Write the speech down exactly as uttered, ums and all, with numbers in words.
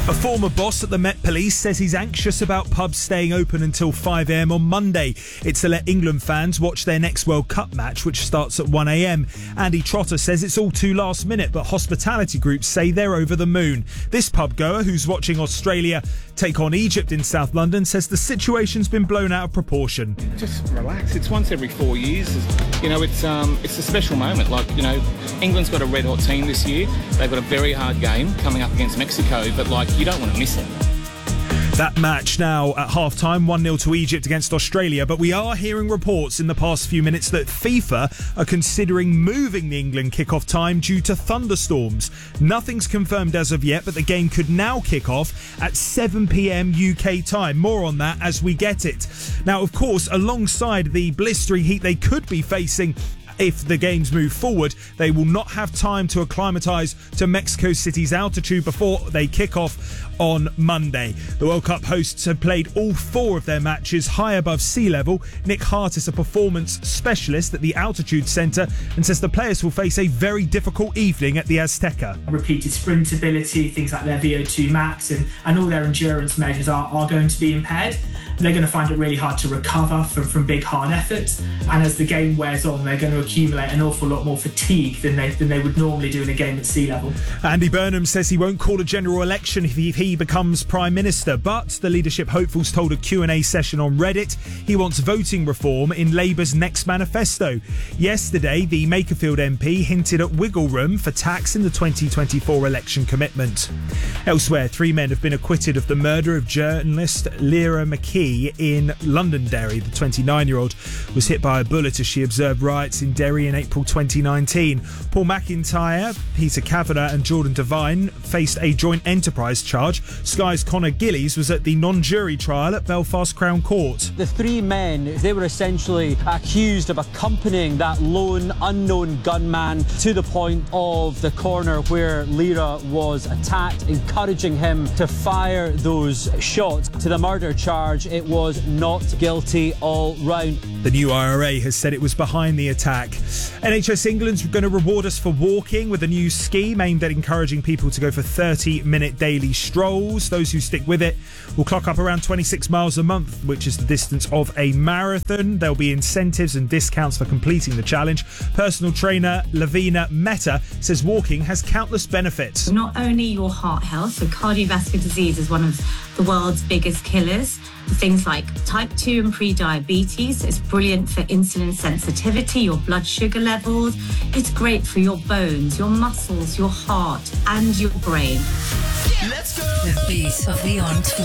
A former boss at the Met Police says he's anxious about pubs staying open until five a m on Monday. It's to let England fans watch their next World Cup match, which starts at one a m. Andy Trotter says it's all too last minute, but hospitality groups say they're over the moon. This pub goer, who's watching Australia take on Egypt in South London, says the situation's been blown out of proportion. Just relax. It's once every four years. You know, it's um, it's a special moment. Like, you know, England's got a red hot team this year. They've got a very hard game coming up against Mexico, but like, you don't want to miss it. That match now at half-time, one nil to Egypt against Australia. But we are hearing reports in the past few minutes that FIFA are considering moving the England kick-off time due to thunderstorms. Nothing's confirmed as of yet, but the game could now kick off at seven p m U K time. More on that as we get it. Now, of course, alongside the blistering heat they could be facing if the games move forward, they will not have time to acclimatise to Mexico City's altitude before they kick off on Monday. The World Cup hosts have played all four of their matches high above sea level. Nick Hart is a performance specialist at the Altitude Centre and says the players will face a very difficult evening at the Azteca. Repeated sprintability, things like their V O two max and, and all their endurance measures are, are going to be impaired. They're going to find it really hard to recover from, from big hard efforts, and as the game wears on, they're going to accumulate an awful lot more fatigue than they, than they would normally do in a game at sea level. Andy Burnham says he won't call a general election if he, if he becomes Prime Minister, but the leadership hopefuls told a Q and A session on Reddit he wants voting reform in Labour's next manifesto. Yesterday, the Makerfield M P hinted at wiggle room for tax in the twenty twenty-four election commitment. Elsewhere, three men have been acquitted of the murder of journalist Lyra McKee in Londonderry. The twenty-nine-year-old was hit by a bullet as she observed riots in Derry in April twenty nineteen. Paul McIntyre, Peter Kavanagh and Jordan Devine faced a joint enterprise charge. Sky's Conor Gillies was at the non-jury trial at Belfast Crown Court. The three men, they were essentially accused of accompanying that lone unknown gunman to the point of the corner where Lyra was attacked, encouraging him to fire those shots. To the murder charge, it was not guilty all round. The new I R A has said it was behind the attack. N H S England's going to reward us for walking with a new scheme aimed at encouraging people to go for thirty-minute daily strolls. Those who stick with it will clock up around twenty-six miles a month, which is the distance of a marathon. There'll be incentives and discounts for completing the challenge. Personal trainer Lavina Mehta says walking has countless benefits. Not only your heart health, so cardiovascular disease is one of the world's biggest killers. Things like type two and pre-diabetes. It's brilliant for insulin sensitivity, your blood sugar levels. It's great for your bones, your muscles, your heart and your brain. Let's go. The beat of the on tour.